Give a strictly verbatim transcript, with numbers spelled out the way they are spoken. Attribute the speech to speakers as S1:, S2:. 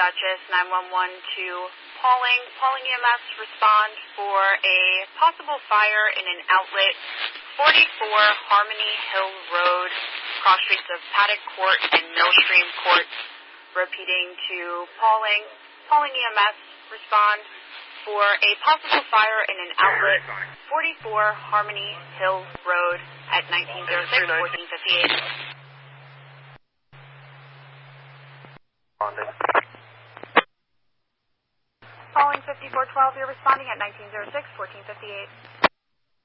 S1: Dutchess, nine one one to Pauling. Pauling E M S, respond for a possible fire in an outlet, forty-four Harmony Hill Road, cross streets of Paddock Court and Millstream Court. Repeating to Pauling. Pauling E M S, respond for a possible fire in an outlet, forty-four Harmony Hill Road at nineteen oh six, fourteen fifty-eight. Pauling fifty-four twelve, you're responding at nineteen oh six, fourteen fifty-eight.